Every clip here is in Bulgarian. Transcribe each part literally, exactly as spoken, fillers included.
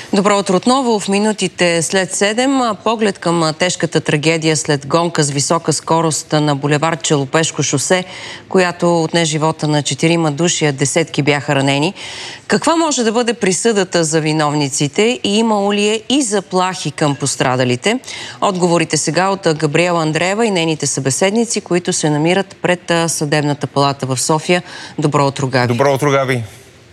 Добро утро отново. В минутите след седем поглед към тежката трагедия след гонка с висока скорост на булевард Челопешко шосе, която отне живота на четирима души, а десетки бяха ранени. Каква може да бъде присъдата за виновниците и имало ли е и заплахи към пострадалите? Отговорите сега от Габриела Андреева и нейните събеседници, които се намират пред Съдебната палата в София. Добро утро, Габи. Добро утро, Габи.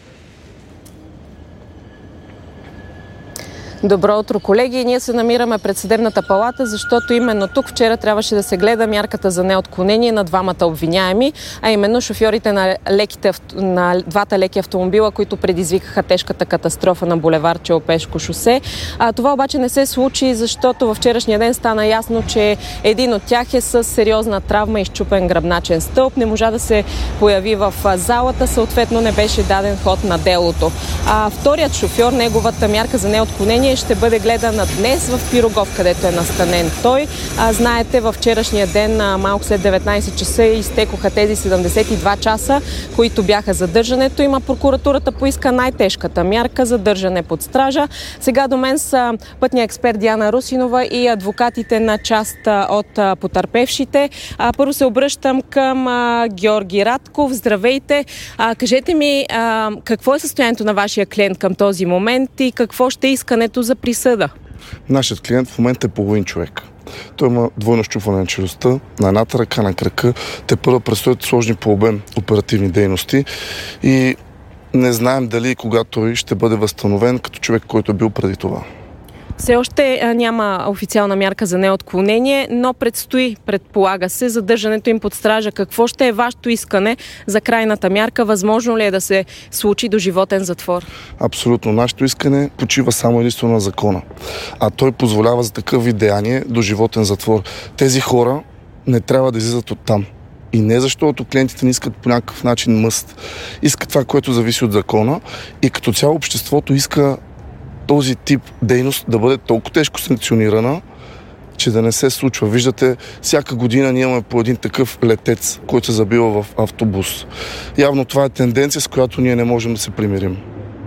Добро утро, колеги. Ние се намираме пред Съдебната палата, защото именно тук вчера трябваше да се гледа мярката за неотклонение на двамата обвиняеми, а именно шофьорите на, леките, на двата леки автомобила, които предизвикаха тежката катастрофа на булевард Челопешко шосе. А, това обаче не се случи, защото във вчерашния ден стана ясно, че един от тях е с сериозна травма и счупен гръбначен стълб. Не можа да се появи в залата, съответно не беше даден ход на делото. А вторият шофьор, неговата мярка за неотклонение ще бъде гледана днес в Пирогов, където е настанен той. А, знаете, във вчерашния ден, а, малко след деветнайсет часа, изтекоха тези седемдесет и два часа, които бяха задържането им, а прокуратурата поиска най-тежката мярка – задържане под стража. Сега до мен са пътният експерт Диана Русинова и адвокатите на част от а, потърпевшите. А, първо се обръщам към а, Георги Радков. Здравейте! А, кажете ми, а, какво е състоянието на вашия клиент към този момент и какво ще е искането за присъда? Нашият клиент в момента е половин човек. Той има двойно счупване на челюстта, на едната ръка, на крака. Те първо предстоят сложни по обем оперативни дейности и не знаем дали и кога той ще бъде възстановен като човек, който е бил преди това. Все още а, няма официална мярка за неотклонение, но предстои, предполага се, задържането им под стража. Какво ще е вашето искане за крайната мярка? Възможно ли е да се случи доживотен затвор? Абсолютно. Нашето искане почива само единствено на закона. А той позволява за такъв вид деяние доживотен затвор. Тези хора не трябва да излизат от там. И не защото клиентите не искат по някакъв начин мъст. Искат това, което зависи от закона, и като цяло обществото иска този тип дейност да бъде толкова тежко санкционирана, че да не се случва. Виждате, всяка година ние имаме по един такъв летец, който се забива в автобус. Явно това е тенденция, с която ние не можем да се примирим.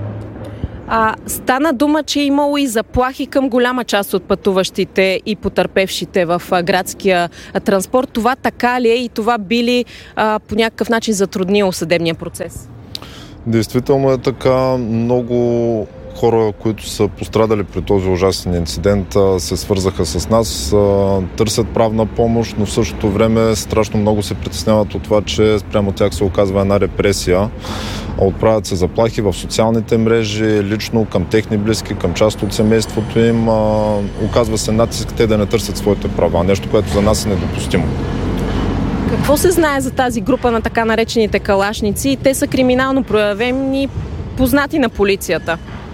А, стана дума, че е имало и заплахи към голяма част от пътуващите и потърпевшите в а, градския а, транспорт. Това така ли е и това би ли а, по някакъв начин затруднило съдебния процес? Действително е така. Много хора, които са пострадали при този ужасен инцидент, се свързаха с нас, търсят правна помощ, но в същото време страшно много се притесняват от това, че спрямо тях се оказва една репресия. Отправят се заплахи в социалните мрежи, лично към техни близки, към част от семейството им. Оказва се натиск те да не търсят своите права, нещо, което за нас е недопустимо. Какво се знае за тази група на така наречените калашници? Те са криминално проявени, познати на полицията.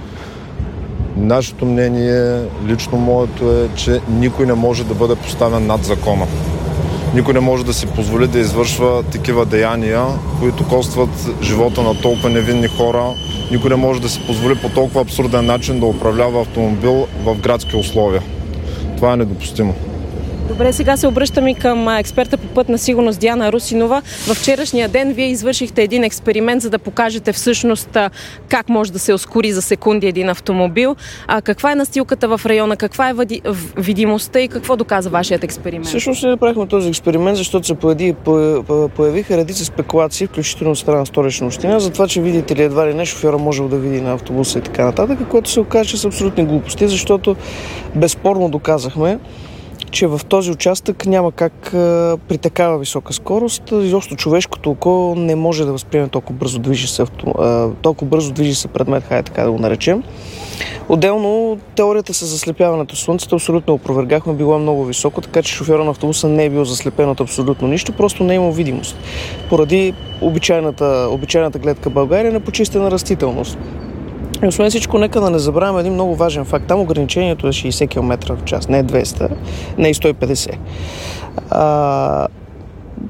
Нашето мнение, лично моето, е, че никой не може да бъде поставен над закона. Никой не може да си позволи да извършва такива деяния, които костват живота на толкова невинни хора. Никой не може да си позволи по толкова абсурден начин да управлява автомобил в градски условия. Това е недопустимо. Добре, сега се обръщам и към експерта по пътна сигурност Диана Русинова. Във вчерашния ден вие извършихте един експеримент, за да покажете всъщност как може да се ускори за секунди един автомобил. А каква е настилката в района, каква е видимостта и какво доказа вашият експеримент? Всъщност не направихме този експеримент, защото се появи, появиха редица спекулации, включително от страна на Столична община, за това, че видите ли едва ли не шофьора можел да види на автобуса и така нататък, което се оказа, че са абсолютни глупости, защото безспорно доказахме, че в този участък няма как а, при такава висока скорост, изобщо човешкото око не може да възприеме толкова бързо движи се, авто, а, толкова бързо движи се предмет, хайде така да го наречем. Отделно, теорията с заслепяването слънцето абсолютно опровергахме, било много високо, така че шофьора на автобуса не е бил заслепен от абсолютно нищо, просто не е имал видимост. Поради обичайната, обичайната гледка България на почистена растителност. И освен всичко, нека да не забравяме един много важен факт. Там ограничението е шейсет километра в час, не двеста, не и сто и петдесет. А,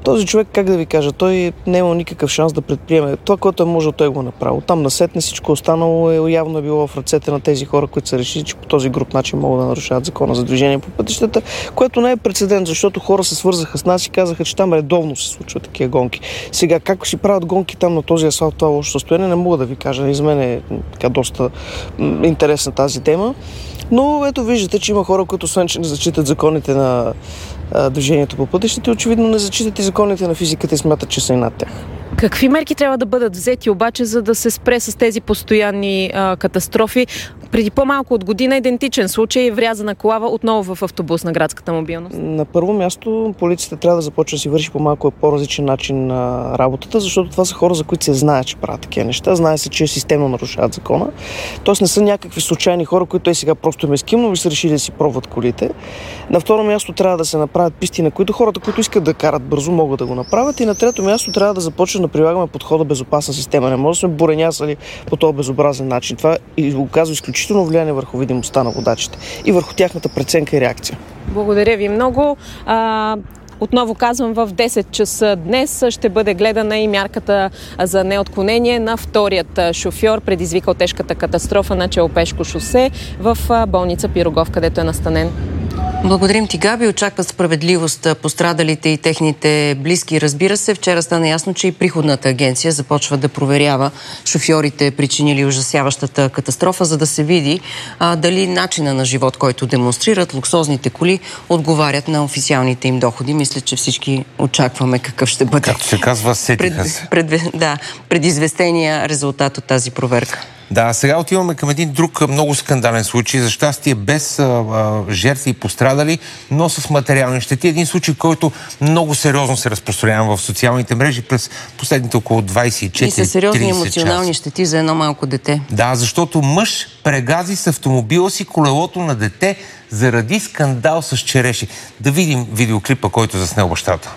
Този човек, как да ви кажа, той не е имал никакъв шанс да предприеме. Това, което е можел, той го направил. Там насетне всичко останало е явно е било в ръцете на тези хора, които са решили, че по този груб начин могат да нарушават закона за движение по пътищата, което не е прецедент, защото хора се свързаха с нас и казаха, че там редовно се случват такива гонки. Сега, как си правят гонки там на този асфалт, това лошо състояние, не мога да ви кажа. За мен е така доста интересна тази тема. Но ето виждате, че има хора, които освен, че не зачитат законите на а, движението по пътищата, очевидно не зачитат и законите на физиката и смятат, че са и над тях. Какви мерки трябва да бъдат взети обаче, за да се спре с тези постоянни а, катастрофи? Преди по-малко от година идентичен случай, врязана кола отново в автобус на градската мобилност. На първо място полицията трябва да започне да си върши по малко по-различен начин на работата, защото това са хора, за които се знае, че правят такива неща. Знае се, че системно нарушават закона. Тоест не са някакви случайни хора, които е сега просто мескимно и са решили да си пробват колите. На второ място трябва да се направят писти, на които хората, които искат да карат бързо, могат да го направят. И на трето място трябва да започне да прилагаме подхода безопасна система. Не може да сме буренясали по този безобразен начин. Това и оказва изключително влияние върху видимостта на водачите и върху тяхната преценка и реакция. Благодаря ви много. А... Отново казвам, в десет часа днес ще бъде гледана и мярката за неотклонение на вторият шофьор, предизвикал тежката катастрофа на Челопешко шосе в болница Пирогов, където е настанен. Благодарим ти, Габи. Очакват справедливост пострадалите и техните близки. Разбира се, вчера стана ясно, че и приходната агенция започва да проверява шофьорите, причинили ужасяващата катастрофа, за да се види а, дали начина на живот, който демонстрират луксозните коли, отговарят на официалните им доходи. Мисля, че всички очакваме какъв ще бъде. Както се казва, сетиха се. Пред, пред, да, предизвестения резултат от тази проверка. Да, сега отиваме към един друг много скандален случай, за щастие без а, а, жертви и пострадали, но с материални щети. Един случай, който много сериозно се разпространява в социалните мрежи през последните около двайсет и четири трийсет часа. И са сериозни емоционални часа. щети за едно малко дете. Да, защото мъж прегази с автомобила си колелото на дете заради скандал с череши. Да видим видеоклипа, който заснел бащата.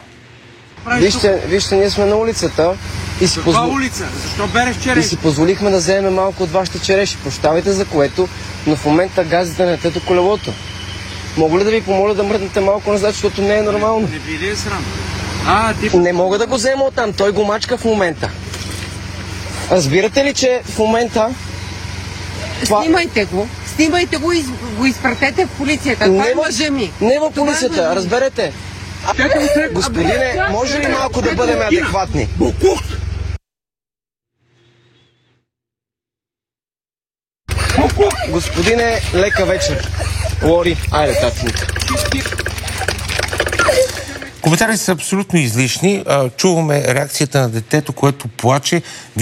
Вижте, вижте, ние сме на улицата и си, позво... улица? Защо береш череши? и си позволихме да вземем малко от вашите череши. Прощавайте за което, но в момента газите на детето колелото. Мога ли да ви помоля да мръднете малко назад, защото не е нормално? Не би ли е срам? А, ти... Не мога да го взема оттам, той го мачка в момента. Разбирате ли, че в момента... Това... Снимайте го, снимайте го и го изпратете в полицията. Това не е мъжа ми. Не в полицията, разберете. Господине, може ли малко да бъдем адекватни? Господине, лека вечер. Лори, айде, татинка. Коментарите са абсолютно излишни. Чуваме реакцията на детето, което плаче.